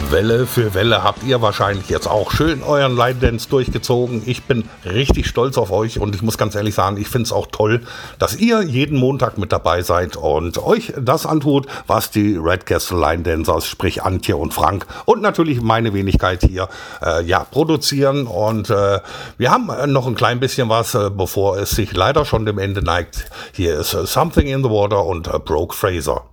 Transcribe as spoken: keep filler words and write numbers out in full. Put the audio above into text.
Welle für Welle habt ihr wahrscheinlich jetzt auch schön euren Line Dance durchgezogen. Ich bin richtig stolz auf euch und ich muss ganz ehrlich sagen, ich finde es auch toll, dass ihr jeden Montag mit dabei seid und euch das antut, was die Red Castle Line Dancers, sprich Antje und Frank und natürlich meine Wenigkeit hier, äh, ja, produzieren. Und äh, wir haben noch ein klein bisschen was, äh, bevor es sich leider schon dem Ende neigt. Hier ist äh, Something in the Water und äh, Brooke Fraser.